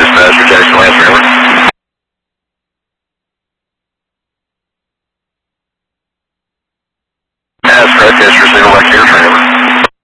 dispatch for Jackson Lance River. That's correct, yes, receiver, like your Trevor.